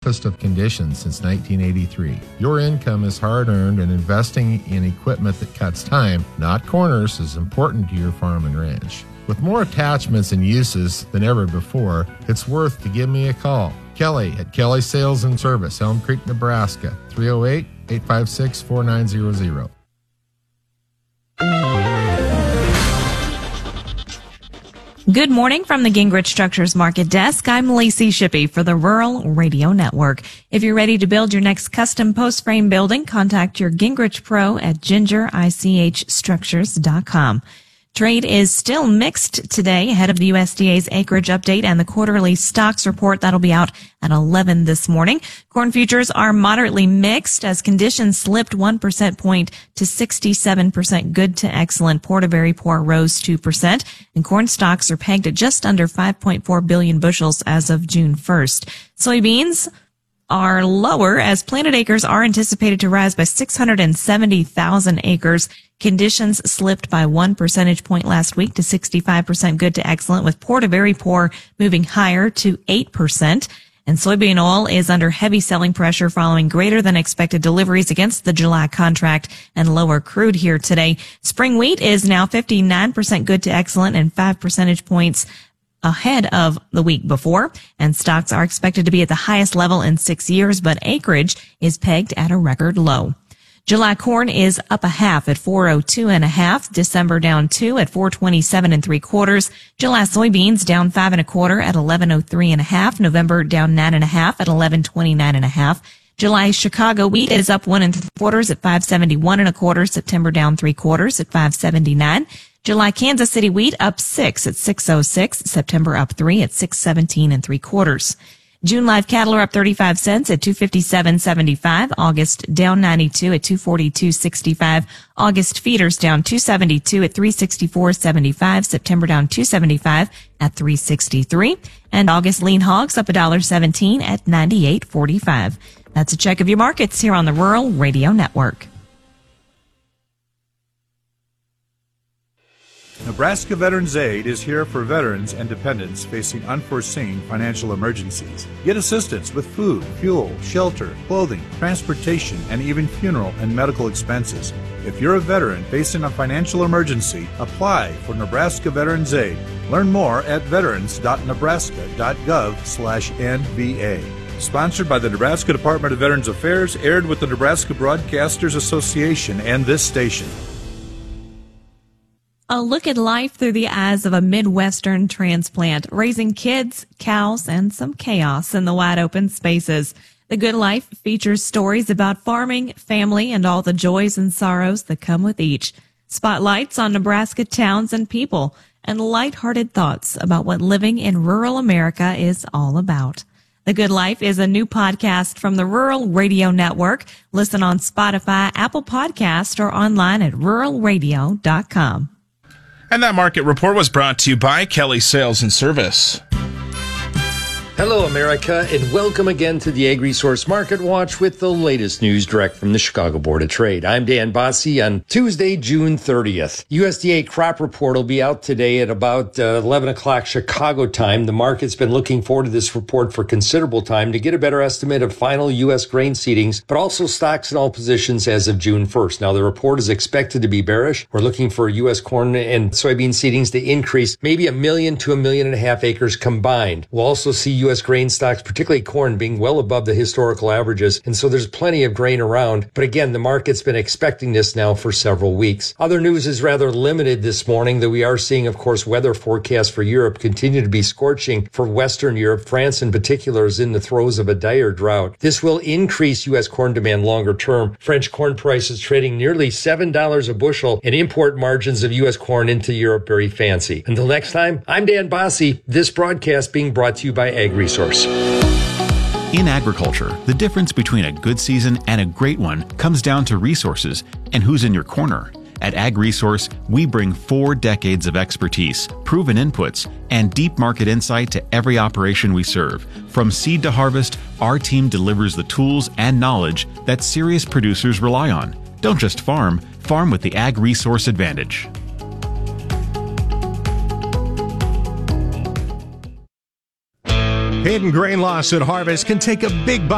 toughest of conditions since 1983. Your income is hard-earned, and investing in equipment that cuts time, not corners, is important to your farm and ranch. With more attachments and uses than ever before, it's worth to give me a call. Kelly at Kelly Sales and Service, Elm Creek, Nebraska, 308-856-4900. Good morning from the Gingrich Structures Market Desk. I'm Lacey Shippey for the Rural Radio Network. If you're ready to build your next custom post frame building, contact your Gingrich Pro at gingerichstructures.com. Trade is still mixed today ahead of the USDA's acreage update and the quarterly stocks report that'll be out at 11 this morning. Corn futures are moderately mixed as conditions slipped 1% point to 67% good to excellent. Poor to very poor rose 2%, and corn stocks are pegged at just under 5.4 billion bushels as of June 1st. Soybeans are lower as planted acres are anticipated to rise by 670,000 acres. Conditions slipped by 1 percentage point last week to 65% good to excellent, with poor to very poor moving higher to 8%. And soybean oil is under heavy selling pressure following greater than expected deliveries against the July contract and lower crude here today. Spring wheat is now 59% good to excellent and 5 percentage points ahead of the week before, and stocks are expected to be at the highest level in 6 years, but acreage is pegged at a record low. July corn is up a half at 402 and a half. December down 2 at 427 and 3/4. July soybeans down 5 1/4 at 1103 and a half. November down 9 1/2 at 1129 and a half. July Chicago wheat is up 1 3/4 at 571 1/4. September down 3/4 at 579. July Kansas City wheat up 6 at 606. September up 3 at 617 3/4. June live cattle are up 35 cents at 257.75. August down 92 at 242.65. August feeders down 272 at 364.75. September down 275 at 363. And August lean hogs up $1.17 at 98.45. That's a check of your markets here on the Rural Radio Network. Nebraska Veterans Aid is here for veterans and dependents facing unforeseen financial emergencies. Get assistance with food, fuel, shelter, clothing, transportation, and even funeral and medical expenses. If you're a veteran facing a financial emergency, apply for Nebraska Veterans Aid. Learn more at veterans.nebraska.gov/NVA. Sponsored by the Nebraska Department of Veterans Affairs, aired with the Nebraska Broadcasters Association and this station. A look at life through the eyes of a Midwestern transplant, raising kids, cows, and some chaos in the wide open spaces. The Good Life features stories about farming, family, and all the joys and sorrows that come with each. Spotlights on Nebraska towns and people, and lighthearted thoughts about what living in rural America is all about. The Good Life is a new podcast from the Rural Radio Network. Listen on Spotify, Apple Podcast, or online at ruralradio.com. And that market report was brought to you by Kelly Sales and Service. Hello, America, and welcome again to the AgResource Market Watch with the latest news direct from the Chicago Board of Trade. I'm Dan Bosse on Tuesday, June 30th. USDA crop report will be out today at about 11 o'clock Chicago time. The market's been looking forward to this report for considerable time to get a better estimate of final U.S. grain seedings, but also stocks in all positions as of June 1st. Now, the report is expected to be bearish. We're looking for U.S. corn and soybean seedings to increase maybe 1 million to 1.5 million acres combined. We'll also see U.S. grain stocks, particularly corn, being well above the historical averages, and so there's plenty of grain around. But again, the market's been expecting this now for several weeks. Other news is rather limited this morning, though we are seeing, of course, weather forecasts for Europe continue to be scorching for Western Europe. France in particular is in the throes of a dire drought. This will increase U.S. corn demand longer term. French corn prices trading nearly $7 a bushel, and import margins of U.S. corn into Europe very fancy. Until next time, I'm Dan Bosse. This broadcast being brought to you by AgResource. In agriculture, the difference between a good season and a great one comes down to resources and who's in your corner. At AgResource, we bring 4 decades of expertise, proven inputs, and deep market insight to every operation we serve. From seed to harvest, our team delivers the tools and knowledge that serious producers rely on. Don't just farm, farm with the AgResource advantage. Hidden grain loss at harvest can take a big bite